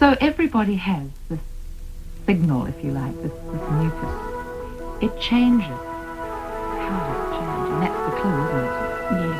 So everybody has this signal, if you like, this mucus. It changes